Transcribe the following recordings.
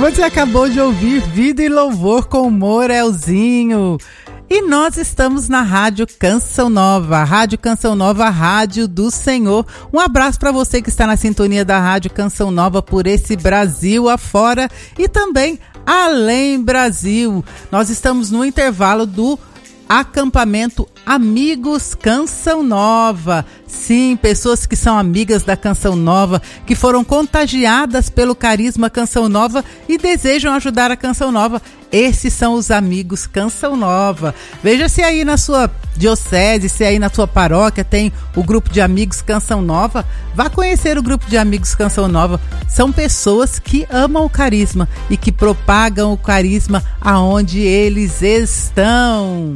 Você acabou de ouvir Vida e Louvor com Morelzinho. E nós estamos na Rádio Canção Nova, a Rádio do Senhor. Um abraço para você que está na sintonia da Rádio Canção Nova por esse Brasil afora e também além Brasil. Nós estamos no intervalo do acampamento Amigos Canção Nova. Sim, pessoas que são amigas da Canção Nova, que foram contagiadas pelo carisma Canção Nova e desejam ajudar a Canção Nova. Esses são os Amigos Canção Nova. Veja se aí na sua diocese, se aí na sua paróquia tem o grupo de Amigos Canção Nova. Vá conhecer o grupo de Amigos Canção Nova. São pessoas que amam o carisma e que propagam o carisma aonde eles estão.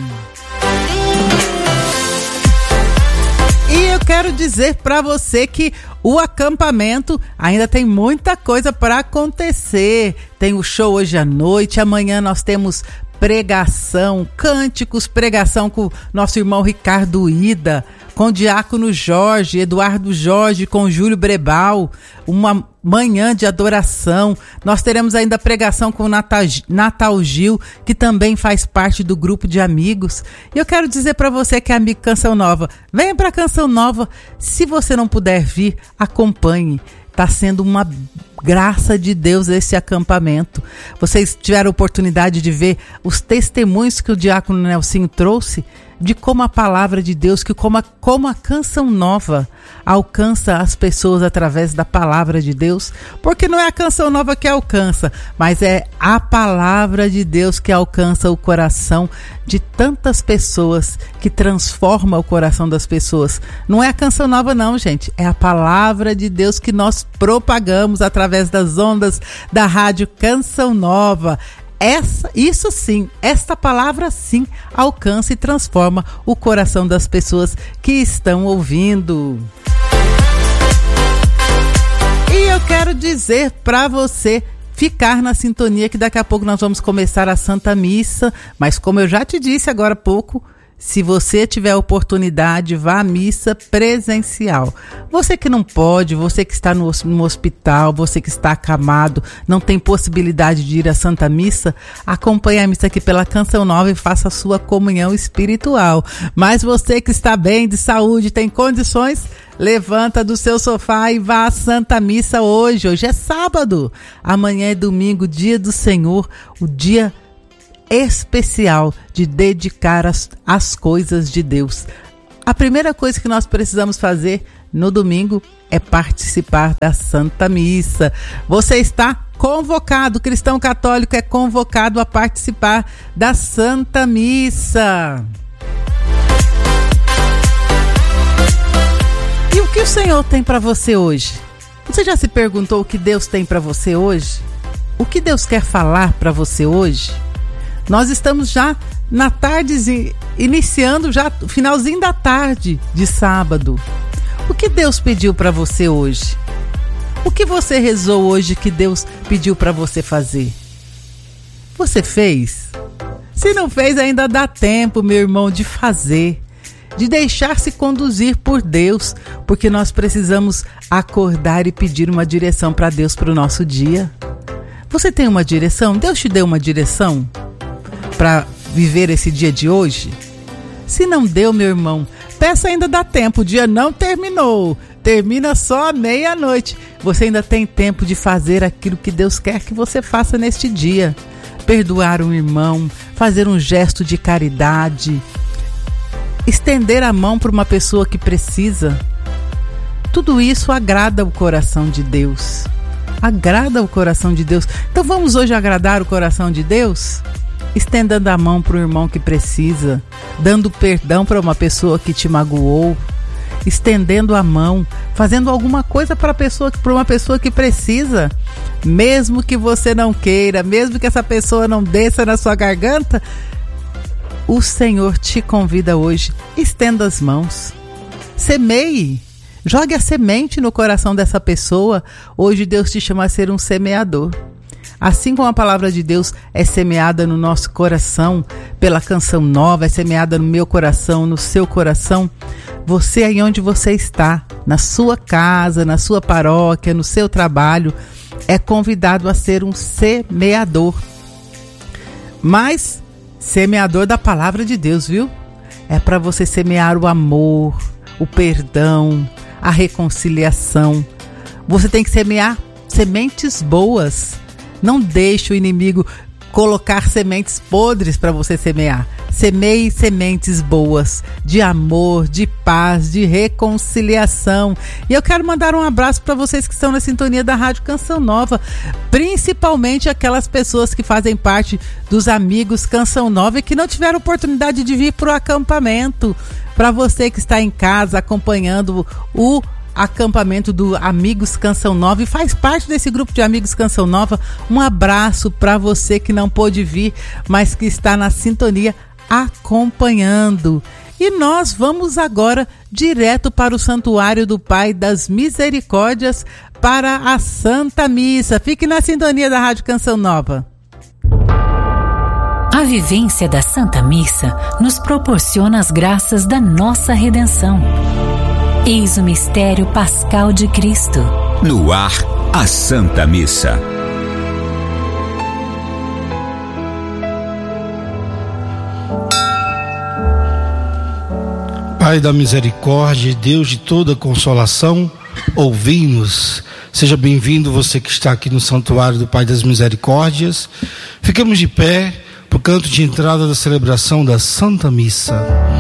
E eu quero dizer para você que o acampamento ainda tem muita coisa para acontecer. Tem o show hoje à noite, amanhã nós temos pregação, cânticos, pregação com nosso irmão Ricardo Ida, com o diácono Jorge, Eduardo Jorge, com Júlio Brebal, uma manhã de adoração. Nós teremos ainda pregação com o Natal Gil, que também faz parte do grupo de amigos. E eu quero dizer para você que é amigo Canção Nova, venha para Canção Nova. Se você não puder vir, acompanhe. Está sendo uma graça de Deus esse acampamento. Vocês tiveram a oportunidade de ver os testemunhos que o diácono Nelsinho trouxe de como a palavra de Deus, que como a Canção Nova alcança as pessoas através da palavra de Deus, porque não é a Canção Nova que alcança, mas é a palavra de Deus que alcança o coração de tantas pessoas, que transforma o coração das pessoas. Não é a Canção Nova não, gente, é a palavra de Deus que nós propagamos através das ondas da Rádio Canção Nova. Isso sim, esta palavra sim alcança e transforma o coração das pessoas que estão ouvindo. E eu quero dizer para você ficar na sintonia que daqui a pouco nós vamos começar a Santa Missa, mas como eu já te disse agora há pouco, se você tiver oportunidade, vá à missa presencial. Você que não pode, você que está no hospital, você que está acamado, não tem possibilidade de ir à Santa Missa, acompanhe a missa aqui pela Canção Nova e faça a sua comunhão espiritual. Mas você que está bem, de saúde, tem condições, levanta do seu sofá e vá à Santa Missa hoje. Hoje é sábado, amanhã é domingo, dia do Senhor, o dia especial de dedicar as coisas de Deus. A primeira coisa que nós precisamos fazer no domingo é participar da Santa Missa. Você está convocado, o cristão católico é convocado a participar da Santa Missa. E o que o Senhor tem para você hoje? Você já se perguntou o que Deus tem para você hoje? O que Deus quer falar para você hoje? Nós estamos já na tarde, iniciando já o finalzinho da tarde de sábado. O que Deus pediu para você hoje? O que você rezou hoje que Deus pediu para você fazer? Você fez? Se não fez, ainda dá tempo, meu irmão, de fazer, de deixar-se conduzir por Deus, porque nós precisamos acordar e pedir uma direção para Deus para o nosso dia. Você tem uma direção? Deus te deu uma direção para viver esse dia de hoje? Se não deu, meu irmão, peça, ainda dá tempo, o dia não terminou, termina só à meia-noite. Você ainda tem tempo de fazer aquilo que Deus quer que você faça neste dia. Perdoar um irmão, fazer um gesto de caridade, estender a mão para uma pessoa que precisa. Tudo isso agrada o coração de Deus. Agrada o coração de Deus. Então vamos hoje agradar o coração de Deus? Estendendo a mão para o irmão que precisa, dando perdão para uma pessoa que te magoou, estendendo a mão, fazendo alguma coisa para uma pessoa que precisa, mesmo que você não queira, mesmo que essa pessoa não desça na sua garganta, o Senhor te convida hoje, estenda as mãos, semeie, jogue a semente no coração dessa pessoa. Hoje Deus te chama a ser um semeador. Assim como a palavra de Deus é semeada no nosso coração, pela Canção Nova, é semeada no meu coração, no seu coração, você aí onde você está, na sua casa, na sua paróquia, no seu trabalho, é convidado a ser um semeador. Mas semeador da palavra de Deus, viu? É para você semear o amor, o perdão, a reconciliação. Você tem que semear sementes boas. Não deixe o inimigo colocar sementes podres para você semear. Semeie sementes boas, de amor, de paz, de reconciliação. E eu quero mandar um abraço para vocês que estão na sintonia da Rádio Canção Nova, principalmente aquelas pessoas que fazem parte dos amigos Canção Nova e que não tiveram oportunidade de vir para o acampamento. Para você que está em casa acompanhando o acampamento do Amigos Canção Nova e faz parte desse grupo de Amigos Canção Nova, um abraço para você que não pôde vir, mas que está na sintonia acompanhando. E nós vamos agora direto para o Santuário do Pai das Misericórdias para a Santa Missa. Fique na sintonia da Rádio Canção Nova. A vivência da Santa Missa nos proporciona as graças da nossa redenção. Eis o mistério pascal de Cristo. No ar, a Santa Missa. Pai da misericórdia, Deus de toda consolação, ouvi-nos. Seja bem-vindo você que está aqui no Santuário do Pai das Misericórdias. Ficamos de pé para o canto de entrada da celebração da Santa Missa.